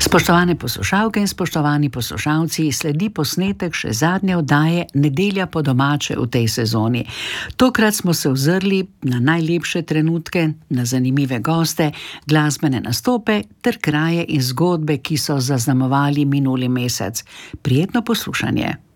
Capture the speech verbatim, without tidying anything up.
Spoštovane poslušalke in spoštovani poslušalci, sledi posnetek še zadnje oddaje Nedelja po domače v tej sezoni. Tokrat smo se ozrli na najlepše trenutke, na zanimive goste, glasbene nastope ter kraje in zgodbe, ki so zaznamovali minuli mesec. Prijetno poslušanje.